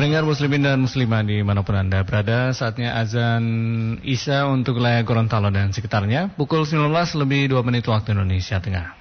Pendengar muslimin dan muslimah dimanapun Anda berada, saatnya azan Isya untuk wilayah Gorontalo dan sekitarnya, pukul 19 lebih 2 menit waktu Indonesia Tengah.